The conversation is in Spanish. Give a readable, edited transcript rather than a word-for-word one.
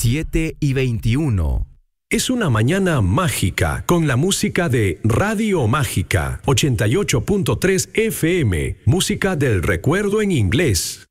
7:21. Es una mañana mágica con la música de Radio Mágica 88.3 FM, música del recuerdo en inglés.